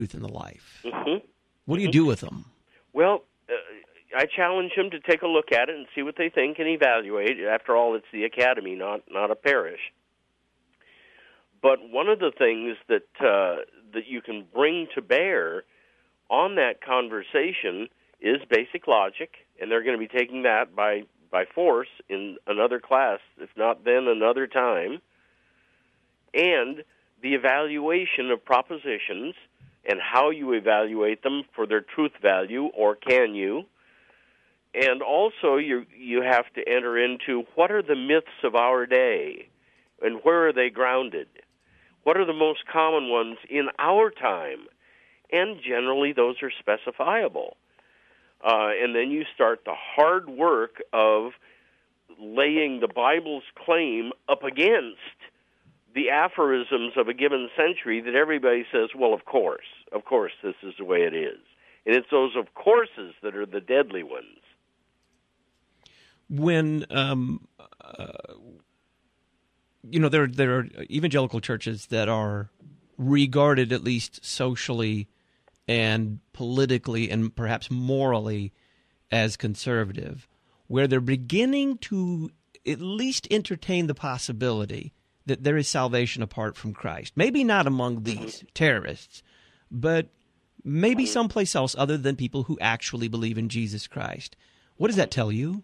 truth in the life. Mm-hmm. What do you do with them? Well, I challenge them to take a look at it and see what they think and evaluate. After all, it's the academy, not a parish. But one of the things that you can bring to bear on that conversation is basic logic, and they're going to be taking that by force in another class, if not then another time, and the evaluation of propositions and how you evaluate them for their truth value, or can you. And also you have to enter into what are the myths of our day and where are they grounded? What are the most common ones in our time? And generally those are specifiable. And then you start the hard work of laying the Bible's claim up against the aphorisms of a given century that everybody says, well, of course, this is the way it is. And it's those of courses that are the deadly ones. When, there are evangelical churches that are regarded, at least socially and politically and perhaps morally, as conservative, where they're beginning to at least entertain the possibility that there is salvation apart from Christ. Maybe not among these terrorists, but maybe someplace else other than people who actually believe in Jesus Christ. What does that tell you?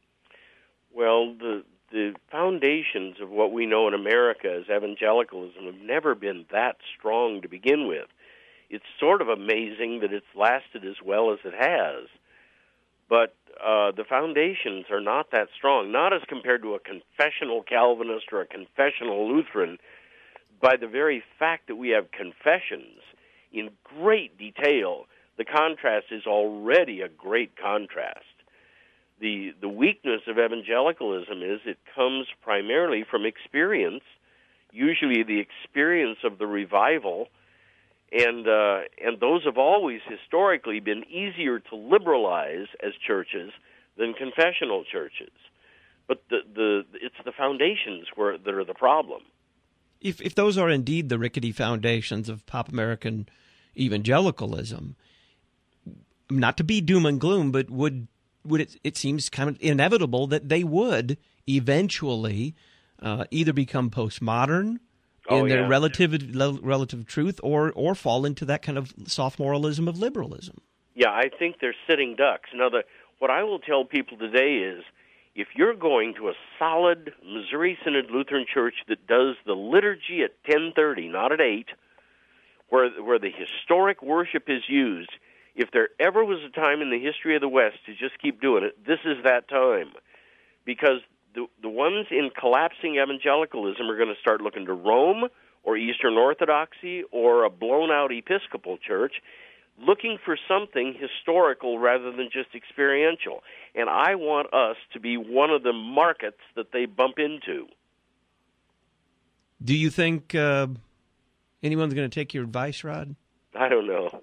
Well, the foundations of what we know in America as evangelicalism have never been that strong to begin with. It's sort of amazing that it's lasted as well as it has. But the foundations are not that strong, not as compared to a confessional Calvinist or a confessional Lutheran. By the very fact that we have confessions in great detail, the contrast is already a great contrast. The weakness of evangelicalism is it comes primarily from experience, usually the experience of the revival, and those have always historically been easier to liberalize as churches than confessional churches. But it's the foundations that are the problem. If those are indeed the rickety foundations of pop American evangelicalism, not to be doom and gloom, but would it seems kind of inevitable that they would eventually either become postmodern in their relative truth, or fall into that kind of soft moralism of liberalism. Yeah, I think they're sitting ducks. Now, what I will tell people today is, if you're going to a solid Missouri Synod Lutheran Church that does the liturgy at 10:30, not at 8, where the historic worship is used, if there ever was a time in the history of the West to just keep doing it, this is that time. Because the ones in collapsing evangelicalism are going to start looking to Rome or Eastern Orthodoxy or a blown-out Episcopal church, looking for something historical rather than just experiential. And I want us to be one of the markets that they bump into. Do you think anyone's going to take your advice, Rod? I don't know.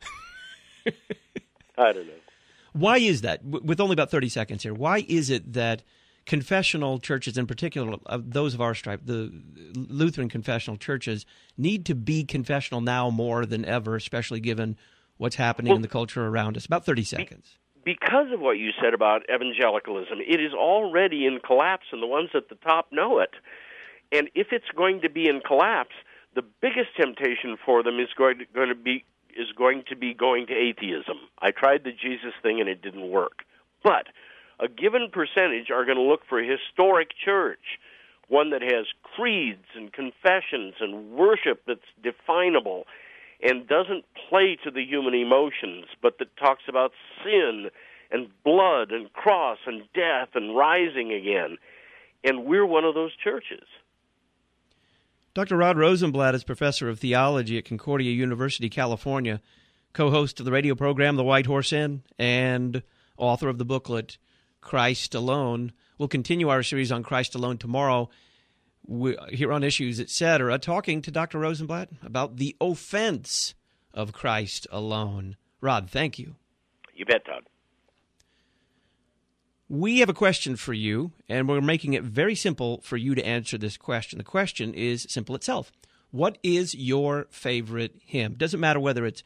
I don't know. Why is that? With only about 30 seconds here, why is it that confessional churches, in particular those of our stripe, the Lutheran confessional churches, need to be confessional now more than ever, especially given what's happening in the culture around us? About 30 seconds. Because of what you said about evangelicalism, it is already in collapse, and the ones at the top know it. And if it's going to be in collapse, the biggest temptation for them is going to be going to atheism. I tried the Jesus thing, and it didn't work. But a given percentage are going to look for a historic church, one that has creeds and confessions and worship that's definable and doesn't play to the human emotions, but that talks about sin and blood and cross and death and rising again. And we're one of those churches. Dr. Rod Rosenblatt is professor of theology at Concordia University, California, co-host of the radio program The White Horse Inn, and author of the booklet Christ Alone. We'll continue our series on Christ Alone tomorrow here on Issues, Etc., talking to Dr. Rosenblatt about the offense of Christ alone. Rod, thank you. You bet, Todd. We have a question for you, and we're making it very simple for you to answer this question. The question is simple itself. What is your favorite hymn? Doesn't matter whether it's